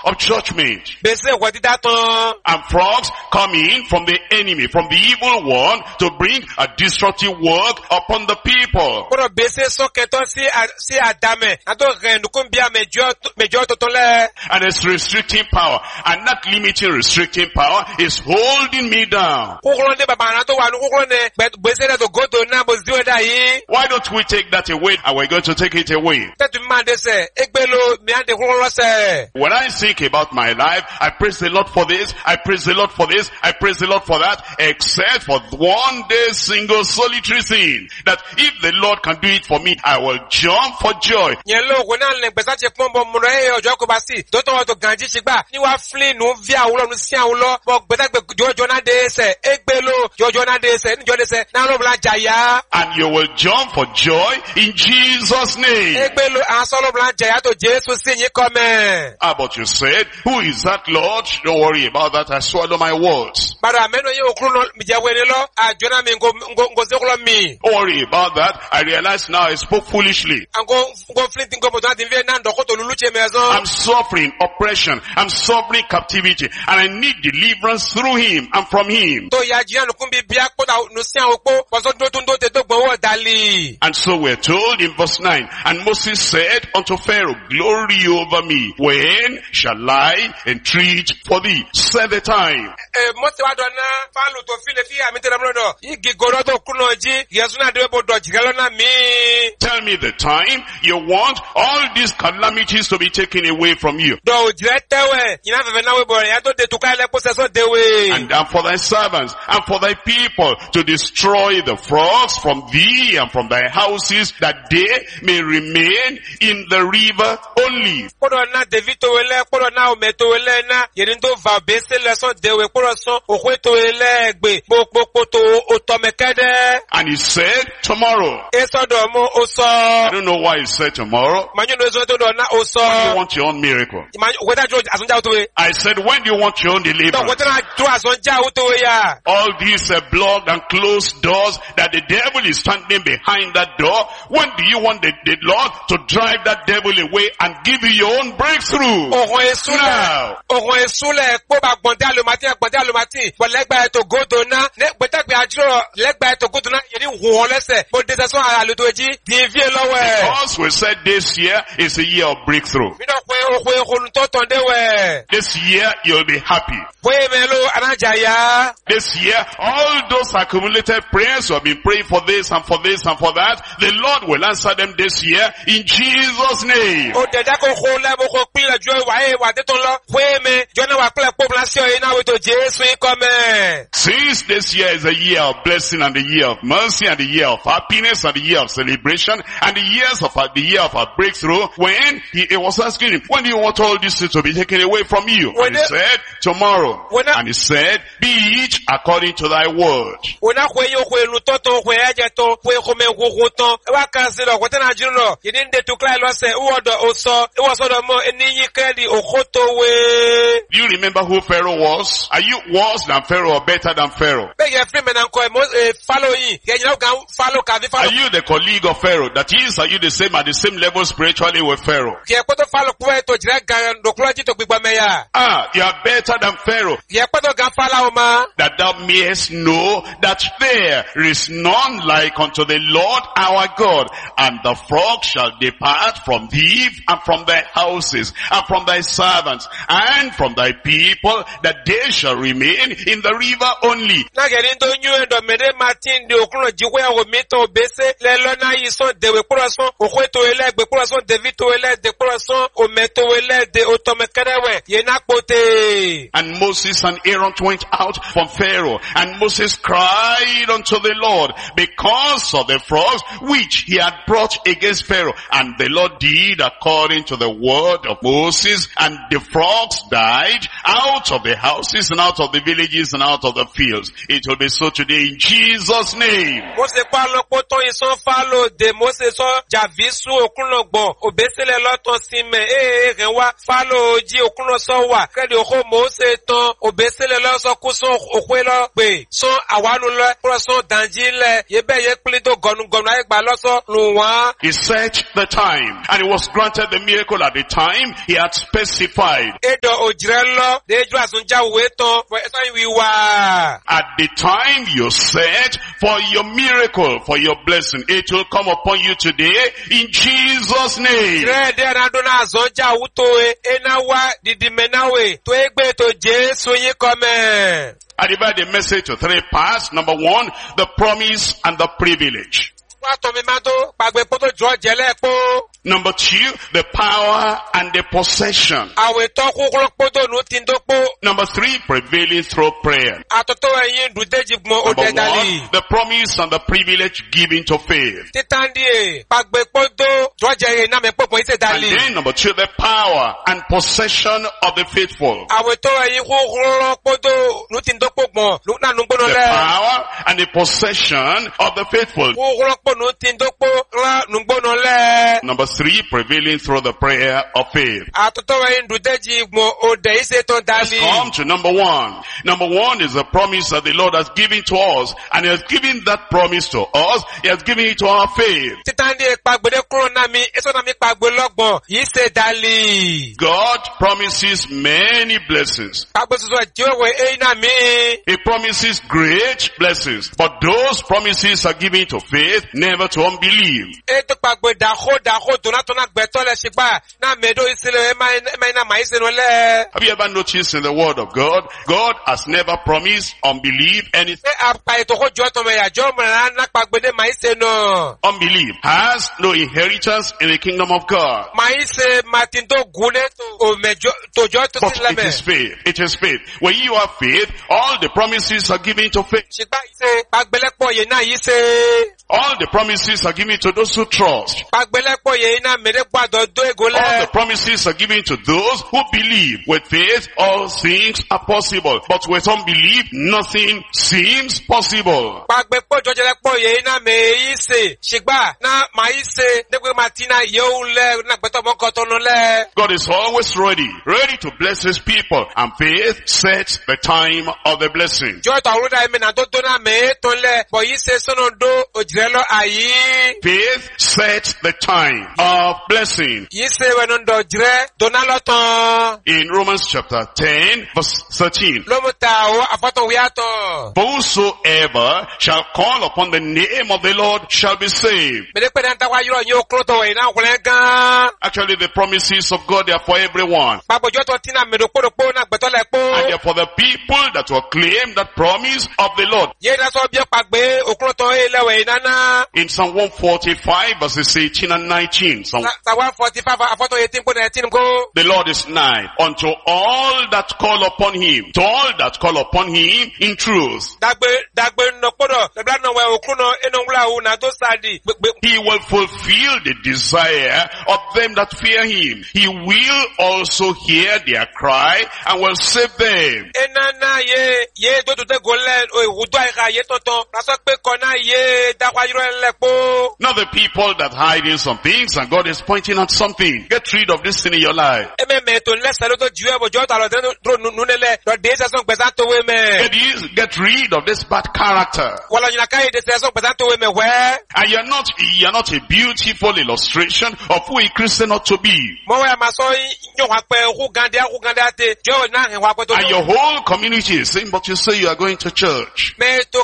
of judgment. Bese kwa didatan. And frogs come in from the enemy, from the evil one, to bring a destructive work upon the people. Kono bese so keton si adame. Ato rendukumbia mejo totole. And it's restricting power. And that limiting restricting power is holding me down. Kukulonde baba nato wanu kukulonde. But bese na to go to na boziwe da yi. Why don't we take that away? And we're going to take it away. Tetu mande se. Ekbelo miande kukulon se. When I think about my life, I praise the Lord for this, I praise the Lord for this, I praise the Lord for that, except for one day single solitary thing, that if the Lord can do it for me, I will jump for joy. Yelo kuna lengpesa che pombo mure ojo ko basi. Toto wa to ganji shigba. Ni wa flin nu via ulo nu sian ulo. Bo gbeta gbe jojo na de se. Egbelo jojo na de se. Ni jo de se. Na lo bla jaya. And you will jump for joy in Jesus' name. Egbelo asolo bla jaya to Jesus si yin come. But you said, who is that Lord? Don't worry about that, I swallow my words. Bara meno ye okruno mijawene lo. A jona mi ngo zekulo mi. Don't worry about that, I realize now I spoke foolishly. Ngo flinting go bodo ati ve na ndoko to lulu che mezo. I'm suffering oppression, I'm suffering captivity, and I need deliverance through Him and from Him. To ya jiyan kumbi biya kota no sian opo. Waso do te do gbowo dali. And so we're told in verse 9, and Moses said unto Pharaoh, glory over me, when shall I entreat for thee? Set the time. Mose wa dona falu to file fi amite na mlodo. Igi goro to kunoji. Yesu na dewe bodo jigalo na mi. Tell me the time you want all these calamities to be taken away from you. Do jiretewe. Ina veve na webo ya to de tukale poseso dewe. And for thy servants and for thy people to destroy the frogs from thee and from thy houses, that they may remain in the river only. Kodo na devito wele, kodo na ometo wele na yerindo va bese leson dewe kodo son okweto wele gbe popoto otomekede. And he said tomorrow. Eso do mo oso. I don't know why he said tomorrow. Manyo no zo to do na oso. When do you want your own miracle? Weta jo asonja utowe. I said, when do you want your own To deliverance? weta na jo asonja utowe ya. All these blocked and closed doors that the devil is standing behind that door. When do you want the Lord to drive that devil away and give you your own breakthrough? Ohun esule po ba gbonde alomati bo legba to godo na ne gbetegbe ajiro legba to godo na yeri won lese bo de so ara lo toji di vie lowo e. Because we said this year is a year of breakthrough. Mi no pe ohun to tonde we. This year you'll be happy. Boye melo anajaya. This year, all those accumulated prayers you have been praying for this and for this and for that, the Lord will answer them this year in Jesus' name. O de da ko le bo ko pin jo wa e wa de ton lo. Boye me jo na wa ple population e na we to Jesus come. Since this year is a year of blessing and the year of mercy and the year of happiness and the year of celebration and the year of a breakthrough, when he was asking him, when do you want all these things to be taken away from you? And he said, tomorrow. And he said, be it according to thy word. Una kweyo kwelu toto kweje to kwe kome kukuto wa kansilo kwetena jirulo yininde tukla lo se uodo oso iwosodo mo eniyi kredi okoto we. Do you remember who Pharaoh was? Are you worse than Pharaoh or better than Pharaoh? Be ye free men anko follow yi ye you can follow ka follow. Are you the colleague of Pharaoh? That is, are you the same at the same level spiritually with Pharaoh? Ye kwoto follow kwe to jira gan dokura ji to gbigba meya. You are better than Pharaoh. Ye kwoto gan follow ma. That thou mayest know that there is none like unto the Lord our God, and the frog shall depart from thee and from thy houses and from thy servants and from thy people, that they shall remain in the river only. Na gerindo nyu endo mede Martin de okuno jiwe o mito bese le lona yison de we kurason okweto ele gbe kurason David ele de kurason o meto ele de otomekerewe ye na pote. And Moses and Aaron went out from Pharaoh, and Moses cried unto the Lord because of the frogs which he had brought against Pharaoh. And the Lord did according to the word of Moses, and the frogs died died out of the houses and out of the villages and out of the fields. It will be so today in Jesus' name. Mose pa lopo ton ison falo de Mose so javisu okunlogbo obesele loton sime renwa falo ji okunlo so wa kredi oko Mose ton obesele lo so kuson okwelo pe so awanu lo proso danjile yebe ye plido gonu agba lo so luwa. He set the time and he was granted the miracle at the time he had specified. Edo ojirelo de ju asunja weton for esan wiwa. At the time you set for your miracle, for your blessing, it will come upon you today in Jesus' name. Rede radona azonja utoe enawa didimenawe to egbe to Jesu yi come. I divide the message to 3 parts. Number 1, the promise and the privilege. Number 2, the power and the possession. Number 3, prevailing through prayer. Number 1, the promise and the privilege given to faith. And then number 2, the power and possession of the faithful. The power and the possession of the faithful. Number 3, prevailing through the prayer of faith. Let's come to number 1. Number 1 is the promise that the Lord has given to us, and he has given that promise to us. He has given it to our faith. God promises many blessings. He promises great blessings, but those promises are given to faith, never to unbelief. Have you ever noticed in the word of God, God has never promised unbelief anything. Unbelief has no inheritance in the kingdom of God. But it is faith. It is faith. When you have faith, all the promises are given to faith. All the promises are given to those who trust. All the promises are given to those who believe. With faith, all things are possible. But with unbelief, nothing seems possible. God is always ready to bless his people. And faith sets the time of the blessing. Faith sets the time of blessing. In Romans chapter 10 verse 13. Whosoever shall call upon the name of the Lord shall be saved. Actually, the promises of God are for everyone. And they are for the people that will claim that promise of the Lord. In Psalm 145 verses 18 and 19. The Lord is nigh unto all that call upon him. To all that call upon him in truth. He will fulfill the desire of them that fear him. He will also hear their cry and will save them. Not the people that hide in some things and God is pointing at something. Get rid of this sin in your life. Get rid of this bad character. And you're not a beautiful illustration of who a Christian ought to be. And your whole community is saying, but you say you are going to church.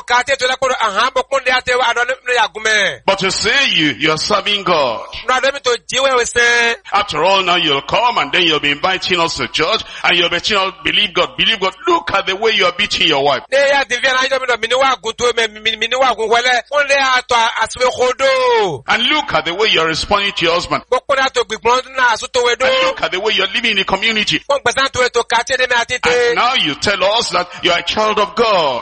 But you say you are serving God. After all, now you'll come and then you'll be inviting us to church and you'll be telling us, believe God, believe God. Look at the way you are beating your wife. And look at the way you are responding to your husband. And look at the way you are living in the community. And now you tell us that you are a child of God.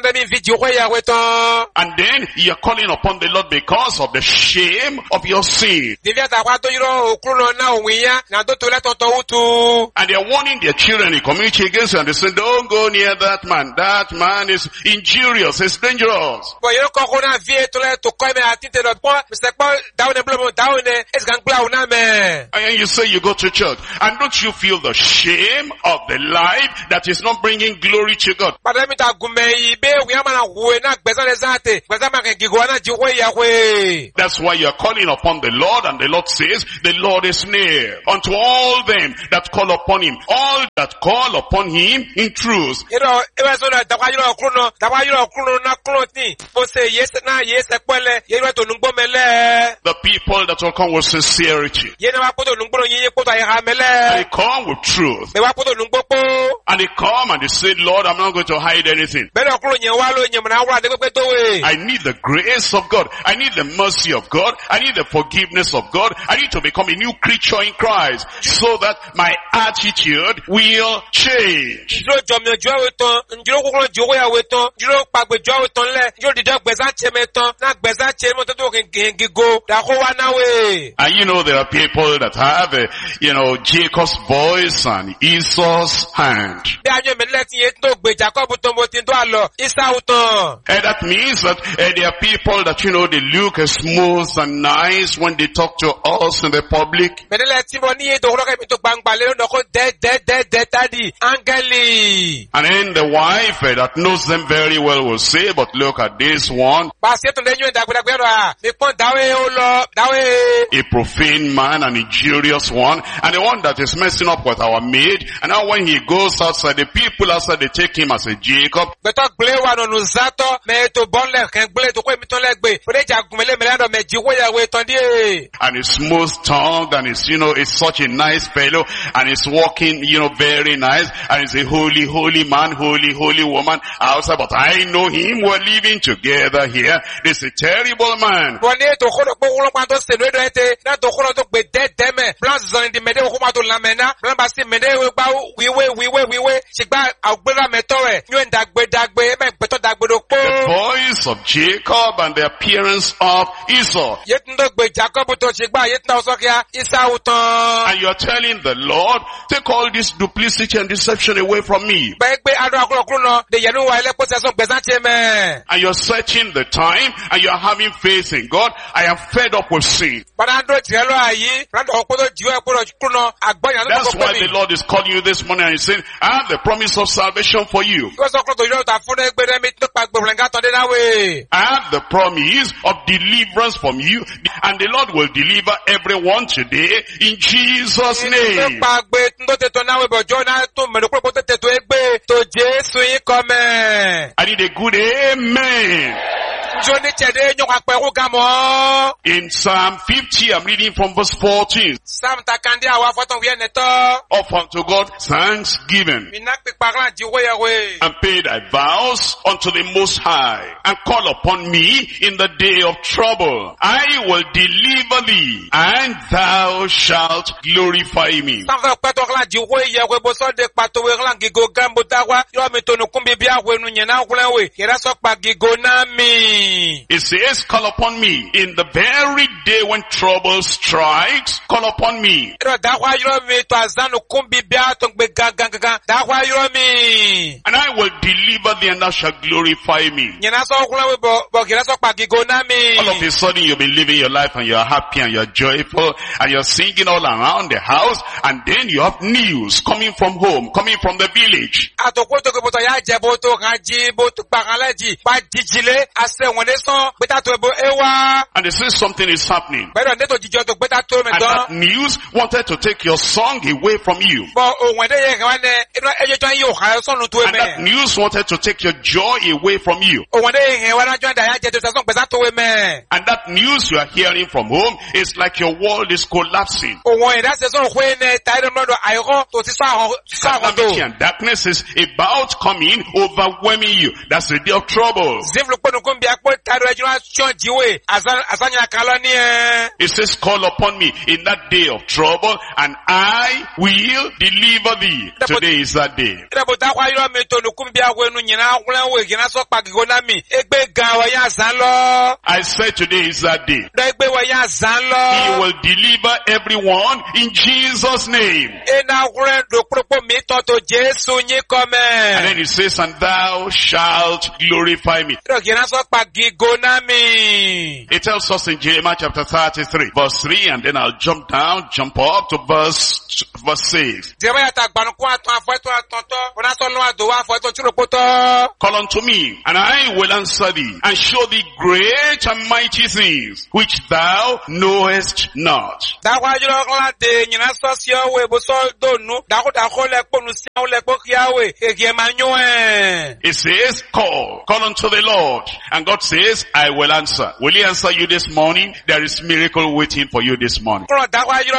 And then you are calling upon the Lord because of the shame of your sin. need. Divya takwa to yiro okruno na onwiya na do tole tonto utu. And they are warning their children in community against you, and they say, don't go near that man. That man is injurious, he's dangerous. Bo yiro koko na vie tole to koi me atinte do po Mr. Paul daune blomo daune es gang bla una me. And you say you go to church, and don't you feel the shame of the life that is not bringing glory to God? Padre mi ta gume ibe wi amana we na gbesa le zate gbesa ma ke gigo na jiwe ya we. That's why you are calling upon the Lord, and the Lord says, the Lord is near unto all them that call upon him, all that call upon him in truth. Yiro ebe so na takwa yiro okruno na kloti bo se yes na yes ekwele yiro to nungbo mele. The people that will come with sincerity, Ye na wa poto nungbo yin poto ya they mele. come with truth, Be wa poto nungbo po. and they come and they say, Lord, I'm not going to hide anything. Be okruno yen wa lo yen na wa de pe to we. I need the grace of God. I need the mercy of God. I need the forgiveness of God. I need to become a new creature in Christ so that my attitude will change. Njiro jomyo jo we ton, njiro kokoro jo we ya we ton, njiro pagbe jo we ton le, njiro dide gbesa cheme ton, na gbesa cheme ton to gigo, da ko wa na we. And you know there are people that have, Jacob's voice and Esau's hand. Be anyo me let yin to gbe Jacob ton bo tin do alo, Esau ton. And that means that there are people that, they look smooth and nice when they talk to us in the public. Me le tin bo ni do ro ke mi to gbangba le no ko de tadi, angeli. And then the wife that knows them very well will say, but look at this one, Ba se ton le nyu da gbe ro a, mi pon dawe o lo, dawe. a profane man, an injurious one, and the one that is messing up with our maid. And now when he goes outside, the people outside, they take him as a Jacob. Be to gble wa no nuzato, me to bon le ken gble to ko mi ton le gbe. Ode ja gumele me do me jiwo ya we ton die. And he's smooth tongued, and is such a nice fellow, and he's walking, very nice, and he's a holy man, holy woman outside. But I know him, we're living together here. This is a terrible man. Woni to ko do po wo pa to se no do ete, na to ko do gbe de me. Plan zon di mede ko ma to la mena, plan ba si mede we gba wiwe, sigba agbera me to re, nyu dagbe, me pe to dagbe do po. The voice of Jacob and the appearance of Esau. Yetun do gbe Jacob to sigba yetun so kia Esau ton. And you're telling the Lord, take all this duplicity and deception away from me. Gbe ado akuro no, de yenu wa ile po se so gbesan che me. And you're searching the time, and you're having faith in God. I am fed up with sin. Banando jelo ayi, rando okodo jiwe akuro no, agboyan no That's ko why mi. the Lord is calling you this morning and he's saying, I have the promise of salvation for you. Ko so ko to yo ta fun egbe de mi to pa gbe renga ton de na we. I have the promise of deliverance from you, and the Lord will deliver everyone today in Jesus' name. Pa gbe ndo te to na we bo jo na to me ko te to egbe to Jesu yin ko me. I need a good amen. Joni chede nyo kwa pe ku gamo. In Psalm 50, I'm reading from verse 14. Sam ta kandi awa foton wi eneto. Offer unto God thanksgiving, Mi na pe parla jiwe ya we. and pay thy vows unto the Most High, and call upon me in the day of trouble. I will deliver thee, and thou shalt glorify me. Sam fa pe to kla jiwe ya we bo so de pa to we kla gigo gambo ta wa. Yo mi to no kumbi bia we nu nyena kula we. Kira so pa gigo na mi. It says, call upon me in the very day when trouble strikes. Call upon me. Ro da wa yo mi to azanu kumbi bia to gbe gangan. Da wa yo mi. And I will deliver thee, and thou shalt glorify me. Nyena so kula we bo kira so pa gigo na mi. All of a sudden you'll be living your life, and you're happy, and you're joyful, and you're singing all around the house, and then you have news coming from home, coming from the village. Atoko to ko to ya je bo to kan ji bo to pa kan leji pa jijile ase won de son beta to ebo ewa. And they say something is happening. Pero ne to jijo to beta to me And don. that news wanted to take your song away from you. Bo ohun de ye kan ne ino eje tan yo ha so nu to And that me. news wanted to take your joy away from you. Ohun de ye wa na jo da ya je to so beta to we me. And that news you are hearing from home is like your world is collapsing. Ohun e da se so hwe ne ta ro no ayo to ti so ahon Calamity and darkness is about coming, overwhelming you. That's the day of trouble. It says, call upon me in that day of trouble and I will deliver thee. Today is that day. I said today is that day. He will deliver everyone in Jesus' name. And then it says, and thou shalt glorify me. It tells us in Jeremiah chapter 33, verse 3, and then I'll jump up to verse 6. Call unto me, and I will answer thee, and show thee great and mighty things, which thou knowest not. It says, call unto the Lord. And God says, I will answer. Will he answer you this morning? There is miracle waiting for you this morning. Verse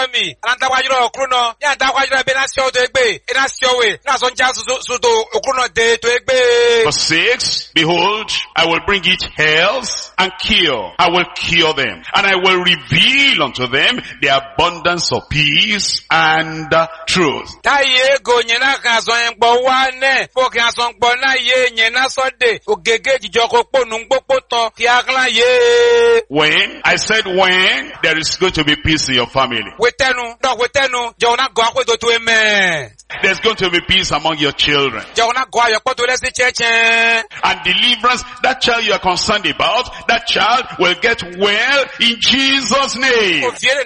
6, behold, I will bring it health and cure. I will cure them, and I will reveal unto them the abundance of peace and truth. When I said when, there is going to be peace in your family. There's going to be peace among your children. And deliverance, that child you are concerned about, that child will get well in Jesus' name.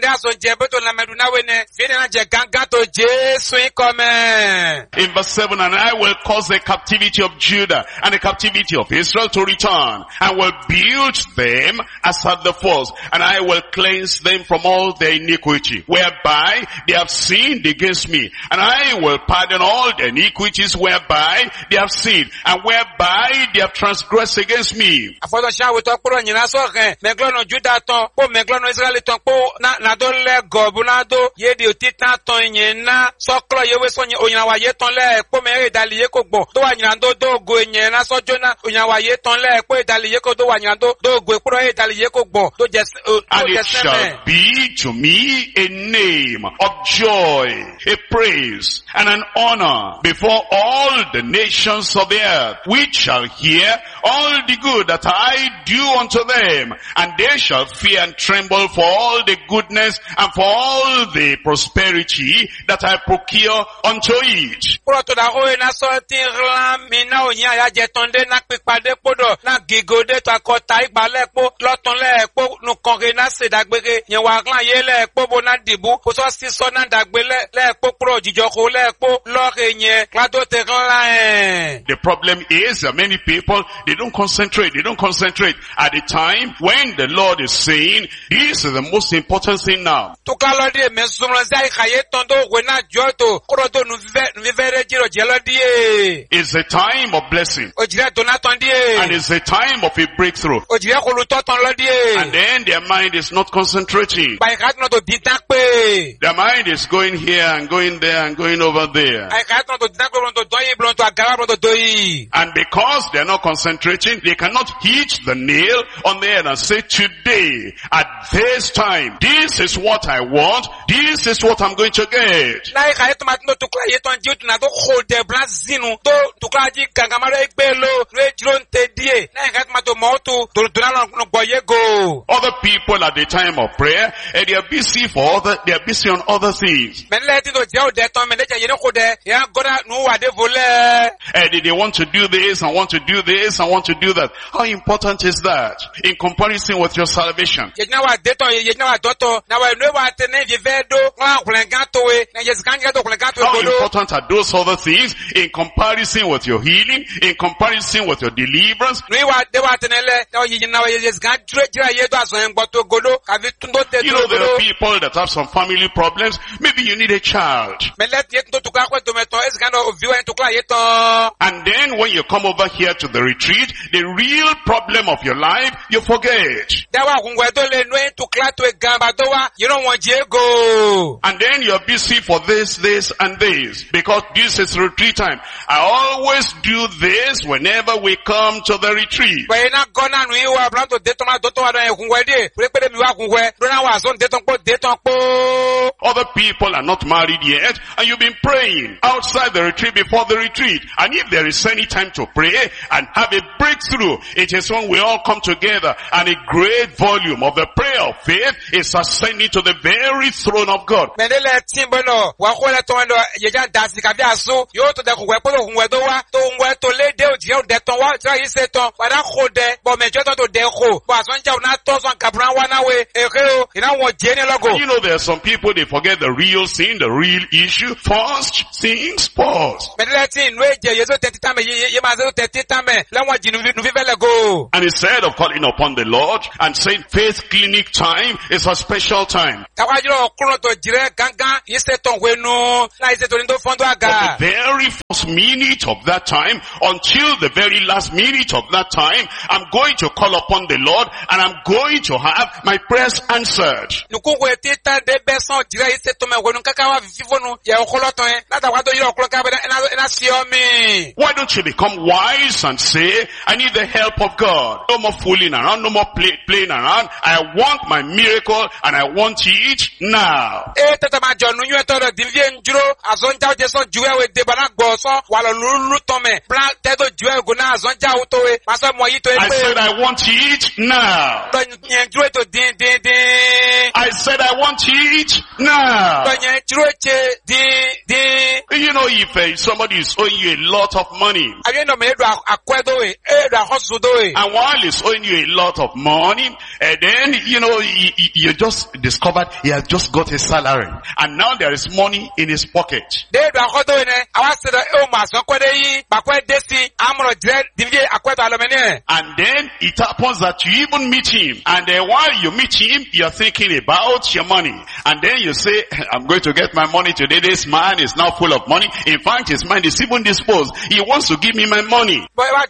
In verse 7, and I will cause the captivity of Judah and the captivity of Israel to return, and will build them as at the first, and I will cleanse them from all their iniquity, whereby they have sinned against me, and I will pardon all the iniquities whereby they have sinned, and whereby they have transgressed against me. And it shall be to me a name of joy, a praise, and an honor before all the nations of the earth, which shall hear all the good that I do unto them, and they shall fear and tremble for all the goodness and for all the prosperity that I procure unto it. The problem is that many people, they don't concentrate at the time when the Lord is saying, this is the most important thing now. It's a time of blessing, and it's a time of a breakthrough, and then their mind is not concentrating. Their mind is going here and going there and going over there. And because they're not concentrating, they cannot hit the nail on the head and say, today, at this time, this is what I want, this is what I'm going to get. Other people at the time of prayer, they are busy they are busy on other things. They want to do this and want to do this and want to do that. How important is that in comparison with your salvation? How important are those other things in comparison with with your healing, in comparison with your deliverance. You know, there are people that have some family problems. Maybe you need a child. And then when you come over here to the retreat, the real problem of your life, you forget. And then you're busy for this, and this. Because this is retreat time. I always do this whenever we come to the retreat. Other people are not married yet, and you've been praying outside the retreat before the retreat. And if there is any time to pray and have a breakthrough, it is when we all come together and a great volume of the prayer of faith is ascending to the very throne of God. You know, there are some people, they forget the real sin, the real issue. First things first. And instead of calling upon the Lord and saying faith clinic time is a special time, but the very first minute of that time until the very last minute of that time, I'm going to call upon the Lord and I'm going to have my prayers answered. Why don't you become wise and say, I need the help of God. No more fooling around, no more playing around. I want my miracle and I want it now. I said I want it now. I said I want it now. You know, if somebody is owing you a lot of money, and while he's owing you a lot of money, and then, you know, you just discovered he has just got his salary, and now there is money in his pocket. And then it happens that you even meet him, and while you meet him, you're thinking about your money. And then you say, I'm going to get my money today. This man is now full of money. In fact, his mind is even disposed. He wants to give me my money.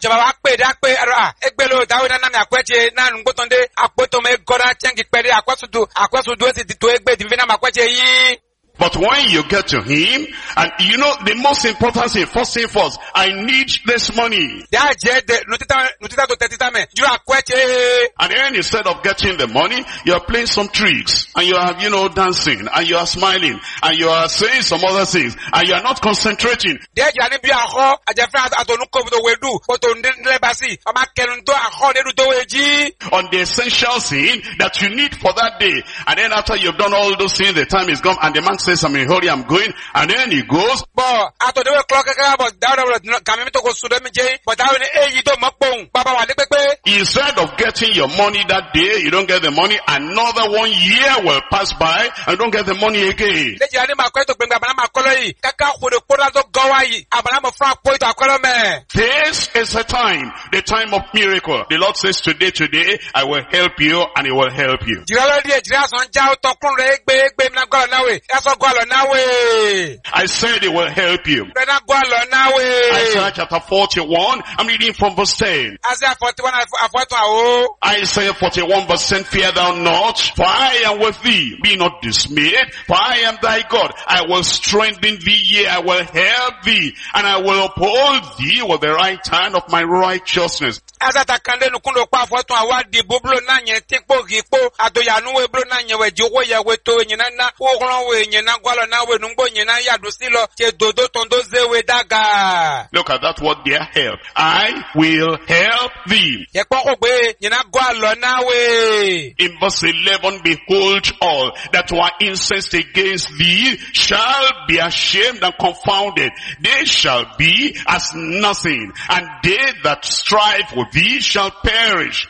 But when you get to him, and you know the most important thing, first thing first, I need this money. And then instead of getting the money, you are playing some tricks, and you are, you know, dancing, and you are smiling, and you are saying some other things, and you are not concentrating on the essential thing that you need for that day. And then after you've done all those things, the time is gone, and the man says, I'm in a hurry, I'm going, and then he goes. Instead of getting your money that day, you don't get the money, another 1 year will pass by, and don't get the money again. This is a time, the time of miracle. The Lord says, today, I will help you, and He will help you. I said He will help you. Isaiah chapter 41, I'm reading from verse 10. Isaiah 41 verse 10, fear thou not, for I am with thee. Be not dismayed, for I am thy God. I will strengthen thee, yea, I will help thee, and I will uphold thee with the right hand of my righteousness. Look at that word there, help. I will help thee. In verse 11, behold, all that were incensed against thee shall be ashamed and confounded. they shall be as nothing, and they that strive with thee shall perish.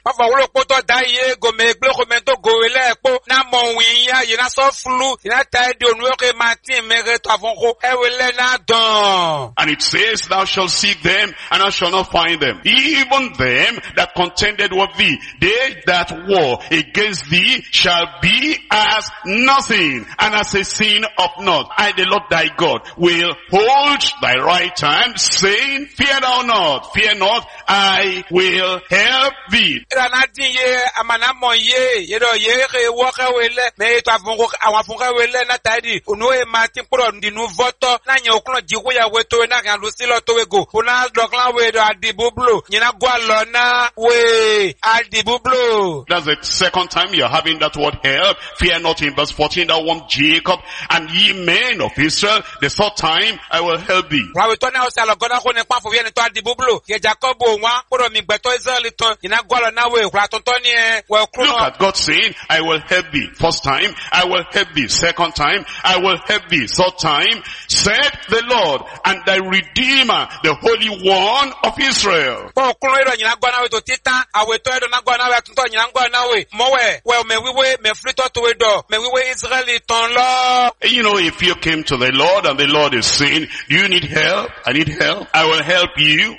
And it says, thou shalt seek them, and thou shalt not find them. Even them that contended with thee, they that war against thee shall be as nothing, and as a sin of naught. I, the Lord thy God, will hold thy right hand, saying, fear thou not, fear not, I will help thee. That's the second time you're having that word help. Fear not in verse 14, thou one Jacob, and ye men of Israel. The third time, I will help thee. Look at God saying, I will help thee. First time, I will help thee. Second time, I will help thee. Third time, said the Lord, and thy Redeemer, the Holy One of Israel. You know, if you came to the Lord and the Lord is saying, do you need help? I need help. I will help you.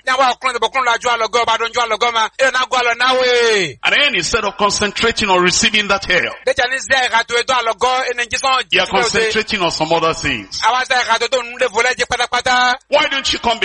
And then instead of concentrating on receiving that help, you are concentrating on some other things. Why don't you come